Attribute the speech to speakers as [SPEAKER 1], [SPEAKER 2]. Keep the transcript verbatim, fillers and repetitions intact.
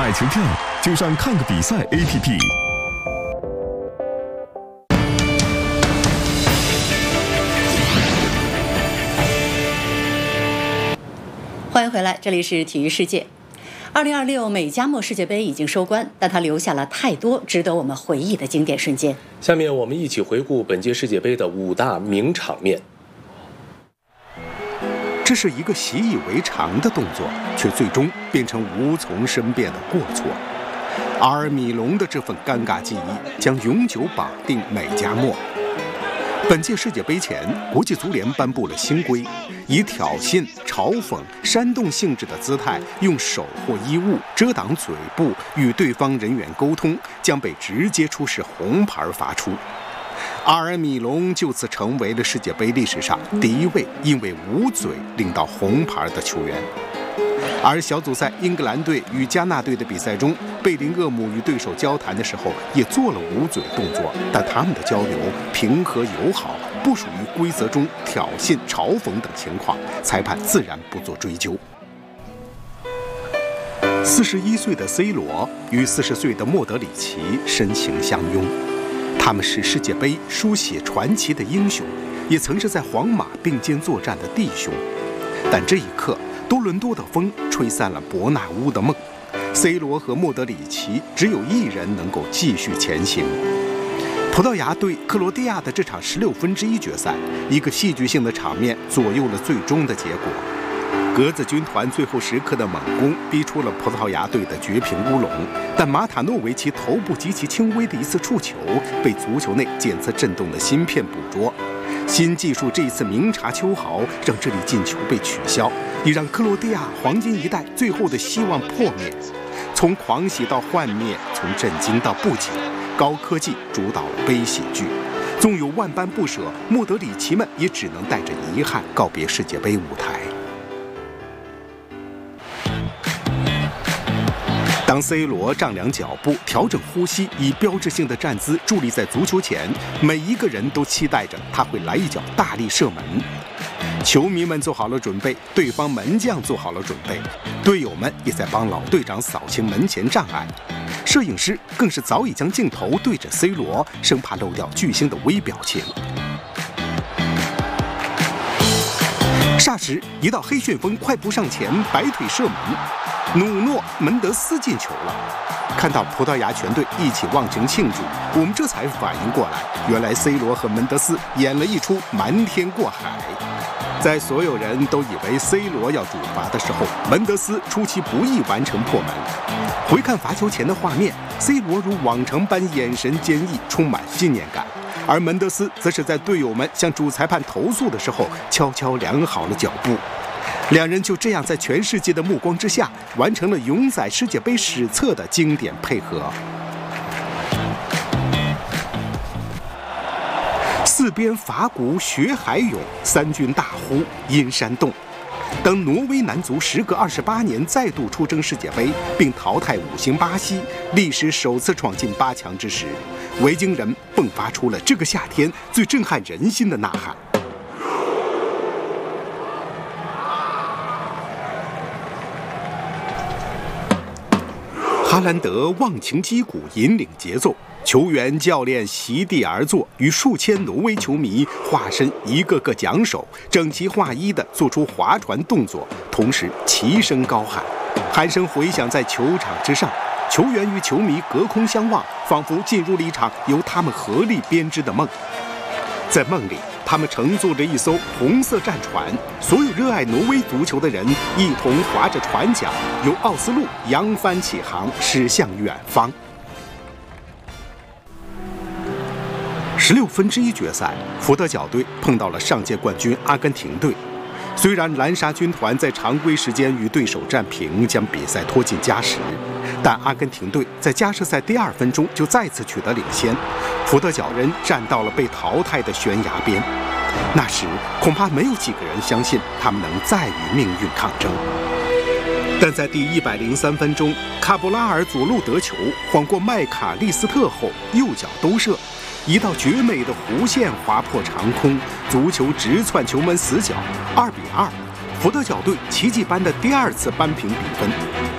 [SPEAKER 1] 买球票就上看个比赛 A P P。
[SPEAKER 2] 欢迎回来，这里是体育世界。二零二六美加墨世界杯已经收官，但它留下了太多值得我们回忆的经典瞬间。
[SPEAKER 3] 下面我们一起回顾本届世界杯的五大名场面。
[SPEAKER 4] 这是一个习以为常的动作，却最终变成无从申辩的过错。阿尔米隆的这份尴尬记忆将永久绑定美加墨。本届世界杯前，国际足联颁布了新规，以挑衅、嘲讽、煽动性质的姿态，用手或衣物遮挡嘴部与对方人员沟通，将被直接出示红牌罚出。阿尔米隆就此成为了世界杯历史上第一位因为捂嘴领到红牌的球员。而小组赛英格兰队与加纳队的比赛中，贝林厄姆与对手交谈的时候也做了捂嘴动作，但他们的交流平和友好，不属于规则中挑衅、嘲讽等情况，裁判自然不做追究。四十一岁的 C 罗与四十岁的莫德里奇深情相拥，他们是世界杯书写传奇的英雄，也曾是在皇马并肩作战的弟兄。但这一刻，多伦多的风吹散了伯纳乌的梦， C 罗和莫德里奇只有一人能够继续前行。葡萄牙对克罗地亚的这场十六分之一决赛，一个戏剧性的场面左右了最终的结果。格子军团最后时刻的猛攻逼出了葡萄牙队的绝平乌龙，但马塔诺维奇头部极其轻微的一次触球被足球内检测震动的芯片捕捉。新技术这一次明察秋毫，让这粒进球被取消，也让克罗地亚黄金一代最后的希望破灭。从狂喜到幻灭，从震惊到不解，高科技主导了悲喜剧。纵有万般不舍，莫德里奇们也只能带着遗憾告别世界杯舞台。当 C 罗丈量脚步、调整呼吸，以标志性的站姿伫立在足球前，每一个人都期待着他会来一脚大力射门。球迷们做好了准备，对方门将做好了准备，队友们也在帮老队长扫清门前障碍。摄影师更是早已将镜头对着 C 罗，生怕漏掉巨星的微表情。霎时，一道黑旋风快步上前，摆腿射门。努诺门德斯进球了。看到葡萄牙全队一起忘情庆祝，我们这才反应过来，原来 C 罗和门德斯演了一出瞒天过海。在所有人都以为 C 罗要主罚的时候，门德斯出其不意完成破门。回看罚球前的画面， C 罗如往常般眼神坚毅，充满信念感，而门德斯则是在队友们向主裁判投诉的时候悄悄量好了脚步。两人就这样在全世界的目光之下，完成了永载世界杯史册的经典配合。四边法鼓学海涌，三军大呼阴山洞。当挪威男足时隔二十八年再度出征世界杯，并淘汰五星巴西，历史首次闯进八强之时，维京人迸发出了这个夏天最震撼人心的呐喊。哈兰德忘情击鼓，引领节奏，球员、教练席地而坐，与数千挪威球迷化身一个个桨手，整齐划一地做出划船动作，同时齐声高喊，喊声回响在球场之上。球员与球迷隔空相望，仿佛进入了一场由他们合力编织的梦。在梦里，他们乘坐着一艘红色战船，所有热爱挪威足球的人一同划着船桨，由奥斯陆扬帆起航，驶向远方。十六分之一决赛，佛得角队碰到了上届冠军阿根廷队。虽然蓝沙军团在常规时间与对手战平，将比赛拖进加时，但阿根廷队在加时赛第二分钟就再次取得领先，佛得角人站到了被淘汰的悬崖边。那时恐怕没有几个人相信他们能再与命运抗争。但在第一百零三分钟，卡布拉尔左路得球，晃过麦卡利斯特后右脚兜射，一道绝美的弧线划破长空，足球直窜球门死角，二比二，佛得角队奇迹般的第二次扳平比分。